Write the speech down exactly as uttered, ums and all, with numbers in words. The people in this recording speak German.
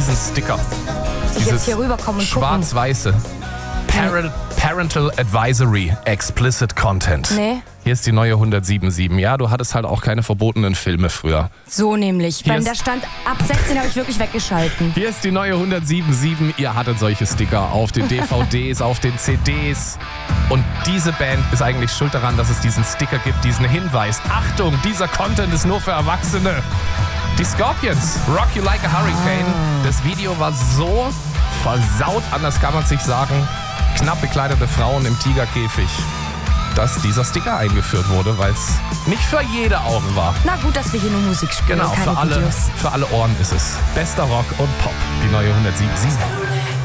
diesen Sticker. Ich jetzt hier rüberkommen und gucken. Schwarz-weiße. Parent, Parental Advisory, Explicit Content. Nee. Hier ist die neue hundertsiebenundsiebzig. Ja, du hattest halt auch keine verbotenen Filme früher. So nämlich. Hier Wenn ist- da stand, ab sechzehn habe ich wirklich weggeschalten. Hier ist die neue hundertsiebenundsiebzig. Ihr hattet solche Sticker auf den D V Ds, auf den C Ds. Und diese Band ist eigentlich schuld daran, dass es diesen Sticker gibt, diesen Hinweis. Achtung, dieser Content ist nur für Erwachsene. Die Scorpions, Rock You Like a Hurricane. Das Video war so versaut, anders kann man es nicht sagen. Knapp bekleidete Frauen im Tigerkäfig. Dass dieser Sticker eingeführt wurde, weil es nicht für jede Augen war. Na gut, dass wir hier nur Musik spielen, Genau, keine für alle, Videos. für alle Ohren ist es. Bester Rock und Pop, die neue hundertsiebenundsiebzig.